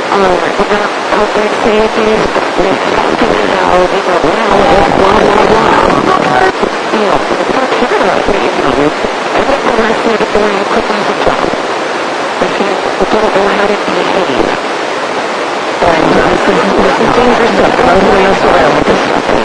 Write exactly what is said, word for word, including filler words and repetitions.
uh, you know, how they say it is, they're talking about, you know, now it's blah, blah, blah. You know, it's not fair, you know, everyone has to get the way you put things in job. If you don't know how to behave, and uh, this is dangerous stuff, I don't want to mess around with this